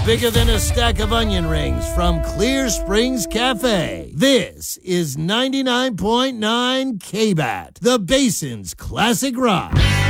bigger than a stack of onion rings from Clear Springs Cafe. This is 99.9 KBAT, the Basin's classic rock.